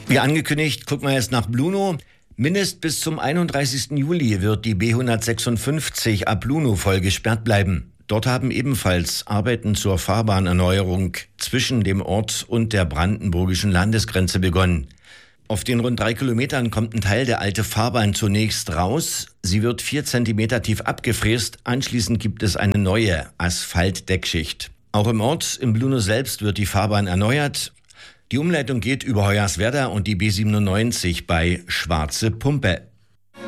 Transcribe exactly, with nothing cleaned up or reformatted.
Wie angekündigt, gucken wir jetzt nach Blunow. Mindest bis zum einunddreißigsten Juli wird die B hundertsechsundfünfzig ab Blunow voll gesperrt bleiben. Dort haben ebenfalls Arbeiten zur Fahrbahnerneuerung zwischen dem Ort und der brandenburgischen Landesgrenze begonnen. Auf den rund drei Kilometern kommt ein Teil der alte Fahrbahn zunächst raus. Sie wird vier Zentimeter tief abgefräst. Anschließend gibt es eine neue Asphaltdeckschicht. Auch im Ort, in Blunow selbst, wird die Fahrbahn erneuert. Die Umleitung geht über Hoyerswerda und die B siebenundneunzig bei Schwarze Pumpe.